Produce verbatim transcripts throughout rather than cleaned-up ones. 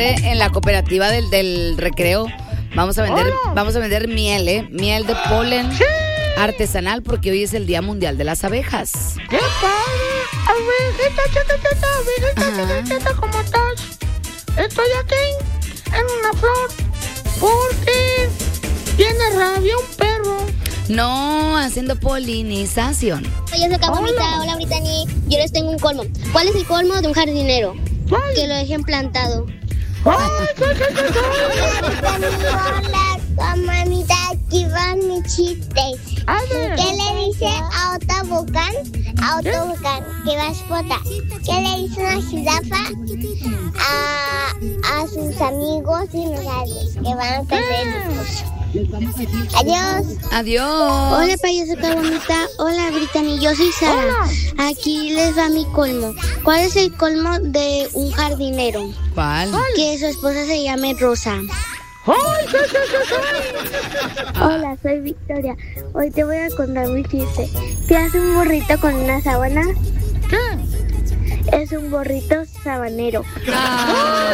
En la cooperativa del, del recreo vamos a vender, Hola. vamos a vender miel, ¿eh? Miel de polen Sí. artesanal porque hoy es el Día Mundial de las Abejas. ¡Qué padre! Abejita, chiquitita, abejita, Ajá. chiquitita, ¿cómo estás? Estoy aquí en una flor porque tiene rabia un perro. No, haciendo polinización. Yo soy Caguamita, hola Brittany, yo les tengo un colmo. ¿Cuál es el colmo de un jardinero? ¿Cuál? Que lo dejen plantado. ¡Ay, qué, qué, qué, qué! Hola, mamita, aquí van mis chistes. A ver. ¿Qué le dice a otro volcán? A otro volcán que va a explotar. ¿Qué le dice una jirafa a, a sus amigos dinosaurios que van a perder el curso? Adiós. Adiós. Hola, payaso Caguamita. Hola, Brittany. Yo soy Sara. Hola. Aquí les va mi colmo. ¿Cuál es el colmo de un jardinero? ¿Cuál? Que su esposa se llame Rosa. ¡Ay, qué, qué, qué, qué! Hola, soy Victoria. Hoy te voy a contar mi chiste. ¿Qué hace un burrito con una sábana? ¿Qué? Es un burrito sabanero. Ah.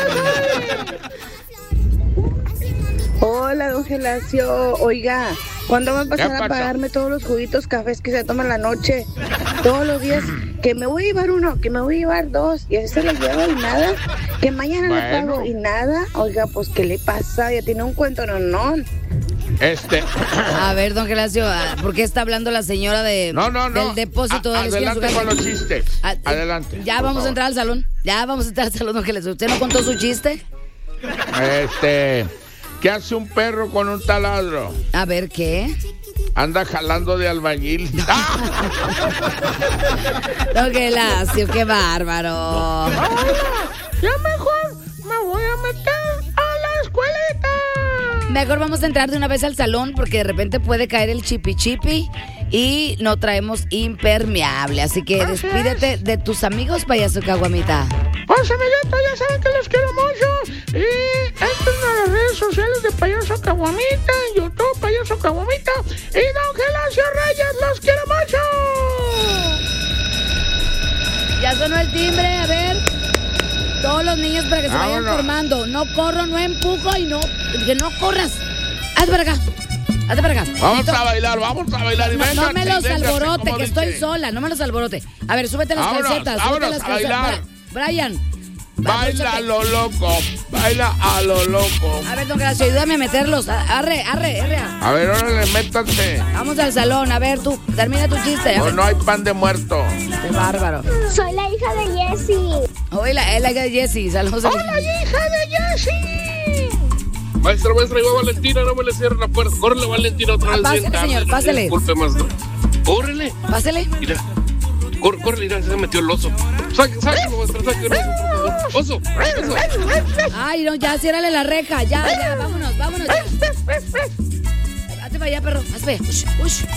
Hola, don Gelacio. Oiga, ¿cuándo va a empezar ¿Qué a pasó? pagarme todos los juguitos cafés que se toman en la noche? Todos los días, que me voy a llevar uno, que me voy a llevar dos, y así se los llevo y nada, que mañana le Bueno. pago y nada. Oiga, pues, ¿qué le pasa? Ya tiene un cuento, no, no. Este. A ver, don Gelacio, ¿por qué está hablando la señora de, No, no, no. del depósito A- de la esquina de su Adelante casa? con los chistes. Ah, eh, Adelante. Ya por vamos a favor. entrar al salón. Ya vamos a entrar al salón, don Gelacio. ¿Usted no contó su chiste? Este. ¿Qué hace un perro con un taladro? A ver, ¿qué? Anda jalando de albañil. ¡Ah! Don Gelacio, qué bárbaro. Hola, ya mejor me voy a meter a la escuelita. Mejor vamos a entrar de una vez al salón porque de repente puede caer el chipi chipi y no traemos impermeable. Así que Así despídete de tus amigos, payaso Caguamita. Pues amiguitos, ya saben que los quiero mucho. Y entren a las redes sociales de Payaso Caguamita, en YouTube, Payaso Caguamita. Y Don Gelacio Reyes, los quiero mucho. Ya sonó el timbre, a ver. Todos los niños para que se vayan Vámonos. formando. No corro, no empujo y no. Que no corras. Hazte para acá. Hazte para acá. Vamos Necesito- a bailar, vamos a bailar. Y No, no vénganse, me los vénganse, alborote, como que estoy dice. sola, no me los alborote. A ver, súbete las Vámonos, calcetas, súbete vámonos las a calcetas. bailar. Bra- Brian. Baila a abróchate. lo loco, baila a lo loco. A ver, don Gracio, ayúdame a meterlos. A- Arre, arre, arre. A ver, órale, métanse. Vamos al salón, a ver, tú, termina tu chiste. A No, ver. no hay pan de muerto. Qué bárbaro. Soy la hija de Jessie. Hola, es la de Jessie, saludos. ¡Hola, hija de Jessie! Maestra, maestra, ahí va Valentina, no me le cierre la puerta. Córrele, Valentina, otra Ah, vez. pásale, bien tarde. señor, pásale. Disculpe, maestra. Córrele, Pásele. mira. Cor, córrele, mira, se metió el oso. Saque, sáquelo, maestra, sáquelo. Oso, oso. Ay, no, ya, ciérrale la reja, ya, ya, vámonos, vámonos ya. Hazte para allá, perro, hazte. Ush, ush.